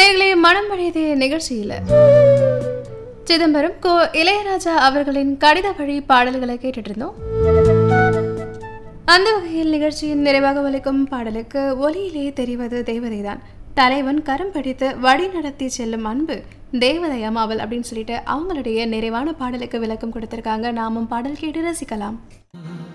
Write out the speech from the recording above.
நேயர்களே, மனம் வழியதே நிகழ்ச்சியில் சிதம்பரம் இளையராஜா அவர்களின் கடித வழி பாடல்களை கேட்டுட்டு இருந்தோம். அந்த வகையில் நிகழ்ச்சியின் நிறைவாக ஒலிக்கும் பாடலுக்கு ஒலியிலே தெரிவது தேவதைதான், தலைவன் கரம் பிடித்து வழி நடத்தி செல்லும் அன்பு தேவதையமாவல் அப்படின்னு சொல்லிட்டு அவங்களுடைய நிறைவான பாடலுக்கு விளக்கம் கொடுத்திருக்காங்க. நாமும் பாடல் கேட்டு ரசிக்கலாம்.